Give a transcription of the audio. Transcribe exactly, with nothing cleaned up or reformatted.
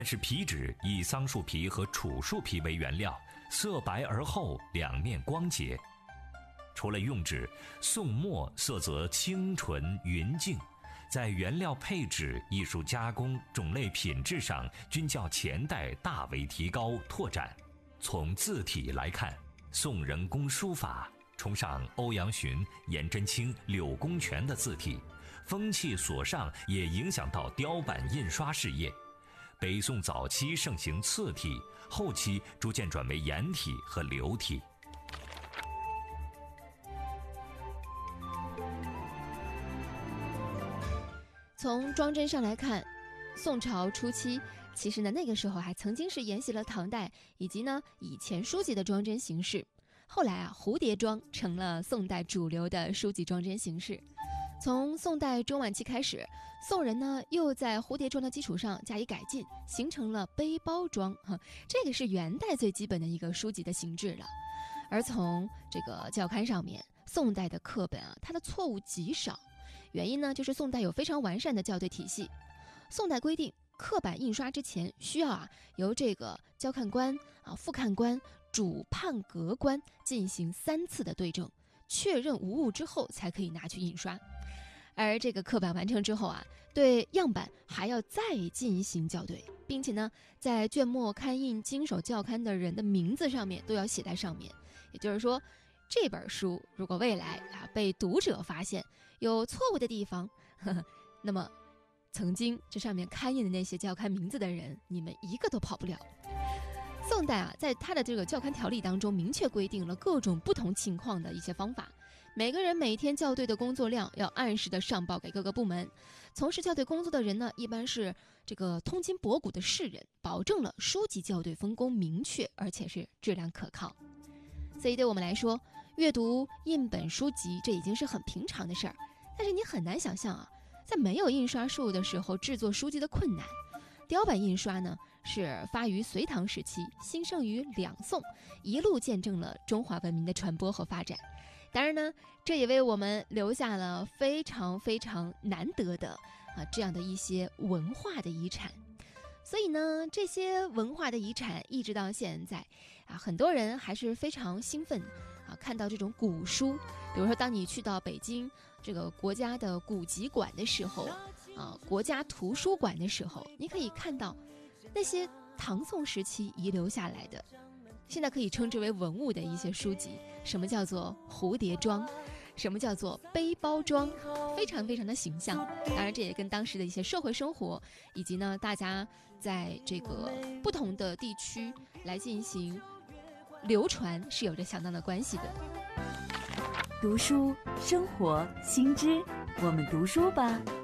是皮纸以桑树皮和楚树皮为原料，色白而厚，两面光洁。除了用纸，宋墨色泽清纯匀净，在原料配置、艺术加工、种类品质上均较前代大为提高拓展。从字体来看，宋人工书法崇尚欧阳询、颜真卿、柳公权的字体，风气所上也影响到雕版印刷事业。北宋早期盛行次体，后期逐渐转为颜体和流体。 从装帧上来看，宋朝初期其实呢那个时候还曾经是沿袭了唐代以及呢以前书籍的装帧形式。后来啊，蝴蝶装成了宋代主流的书籍装帧形式。从宋代中晚期开始，宋人呢又在蝴蝶装的基础上加以改进，形成了背包装。这个是元代最基本的一个书籍的形制了。而从这个校勘上面，宋代的课本啊，它的错误极少。原因呢，就是宋代有非常完善的校对体系。宋代规定，刻版印刷之前需要啊由这个校看官啊、复看官、主判格官进行三次的对正，确认无误之后才可以拿去印刷。而这个刻版完成之后啊，对样板还要再进行校对，并且呢，在卷末刊印经手校勘的人的名字上面都要写在上面。也就是说，这本书如果未来啊被读者发现有错误的地方，呵呵，那么曾经这上面刊印的那些校勘名字的人，你们一个都跑不了。宋代啊，在他的这个校勘条例当中明确规定了各种不同情况的一些方法，每个人每天校对的工作量要按时的上报给各个部门。从事校对工作的人呢，一般是这个通今博古的士人，保证了书籍校对分工明确，而且是质量可靠。所以对我们来说，阅读印本书籍这已经是很平常的事儿，但是你很难想象啊，在没有印刷术的时候制作书籍的困难。雕版印刷呢，是发于隋唐时期，兴盛于两宋，一路见证了中华文明的传播和发展。当然呢，这也为我们留下了非常非常难得的啊这样的一些文化的遗产。所以呢，这些文化的遗产一直到现在啊，很多人还是非常兴奋啊，看到这种古书。比如说，当你去到北京这个国家的古籍馆的时候啊，国家图书馆的时候，你可以看到那些唐宋时期遗留下来的，现在可以称之为文物的一些书籍。什么叫做蝴蝶装？什么叫做背包装？非常非常的形象。当然，这也跟当时的一些社会生活，以及呢大家在这个不同的地区来进行流传是有着相当的关系的。 读书，生活，新知，我们读书吧。